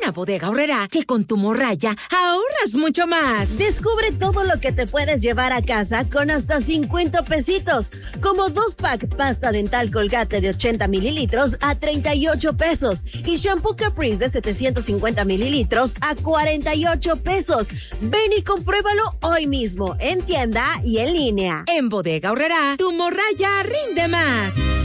a Bodega Aurrerá, que con tu morralla ahorras mucho más. Descubre todo lo que te puedes llevar a casa con hasta 50 pesitos, como 2-pack pasta dental Colgate de 80 mililitros a 38 pesos y shampoo Caprice de 750 mililitros a 48 pesos. Ven y compruébalo hoy mismo, en tienda y en línea. En Bodega Aurrerá, tu morralla rinde más.